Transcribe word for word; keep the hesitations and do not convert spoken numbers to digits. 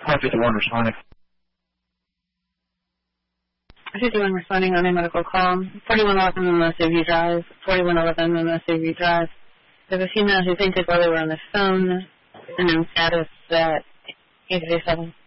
five fifty-one responding. fifty-one responding on a medical call. forty-one eleven in the S U V Drive. forty-one eleven in the S U V Drive. There's a female who fainted while they were on the phone. The known status at eight thirty-seven.